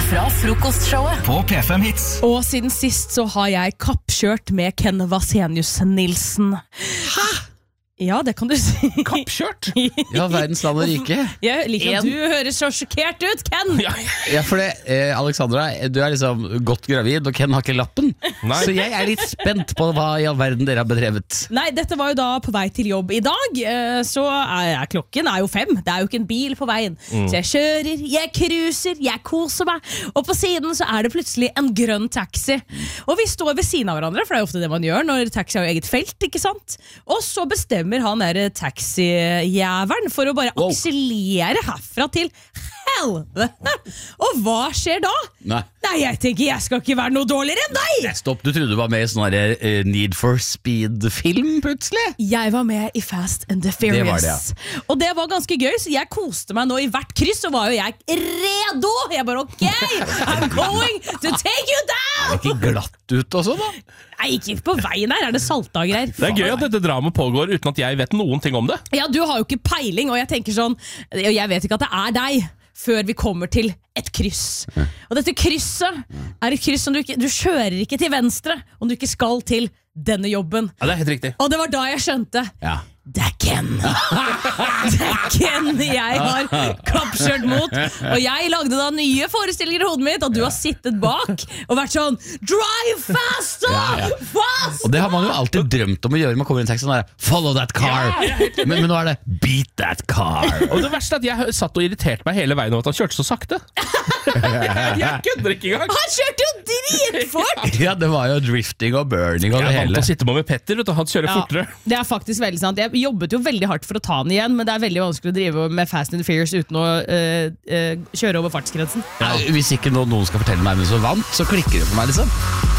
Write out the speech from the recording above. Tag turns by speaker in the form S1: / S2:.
S1: fra frokostshowet på P5 Hits.
S2: Og siden sist så har jeg kappkjørt med Ken Vasenius Nilsen.
S3: Hæ?
S2: Ja, det kan du si.
S3: Kappkjørt?
S4: Ja, verdens land og rike.
S2: Jeg liker at du høres så sjokkert ut, Ken.
S4: Ja, for det, Alexandra, du er liksom godt gravid, og Ken har ikke lappen.
S3: Nei.
S4: Så jeg er litt spent på hva i all verden dere har bedrevet.
S2: Nei, dette var jo da på vei til jobb i dag. Så klokken er jo 5. Det er jo ikke en bil på veien. Så jeg kjører, jeg cruiser, jeg koser meg. Og på siden så er det plutselig en grønn taxi. Og vi står ved siden av hverandre, for det er ofte det man gjør når taxi har jo eget felt, ikke sant? Og så bestemmer han der taxijæveren for å bare akselere herfra til helvete. Og hva skjer da? Nei, jeg tenker jeg skal ikke være noe dårligere enn deg.
S4: Stopp, du trodde du var med i sånn Need for Speed-film plutselig?
S2: Jeg var med i Fast and the Furious.
S4: Det var det, ja.
S2: Og det var ganske gøy, så jeg koste meg nå i hvert kryss, og var jo jeg redo. Jeg bare, ok, I'm going to take you down.
S4: Er det ikke glatt ut også da?
S2: Nei, ikke på veien her, er det salta greier.
S3: Det er gøy at dette dramaet pågår uten at jeg vet noen ting om det.
S2: Ja, du har jo ikke peiling, og jeg tenker sånn, jeg vet ikke at det er deg, før vi kommer til et kryss. Og dette krysset er et kryss som du kjører ikke til venstre, om du ikke skal til denne jobben.
S3: Ja, det er helt riktig.
S2: Og det var da jeg skjønte, det er Ken. Det er Ken jeg har kappkjørt mot. Og jeg lagde da nye forestillinger i hodet mitt, at du har sittet bak og vært sånn, drive faster! Fast!
S4: Og det har man jo alltid drømt om å gjøre. Man kommer i en tekst sånn der, follow that car. Men nå er det, beat that car.
S3: Og det verste er at jeg satt og irriterte meg hele veien over at han kjørte så sakte. Jeg kødder ikke engang.
S2: Han kjørte jo dritfort!
S4: Ja, det var jo drifting og burning og det
S3: Jeg er vant
S4: hele.
S3: til å sitte med Petter, vet du, han kjører fortere.
S2: Det er faktisk veldig sant. Jeg jobbet jo veldig hardt for å ta den igjen, men det er veldig vanskelig å drive med Fast and Furious uten å kjøre over fartsgrensen.
S4: Ja, hvis ikke noen skal fortelle meg hvem som vant, så klikker det for meg liksom.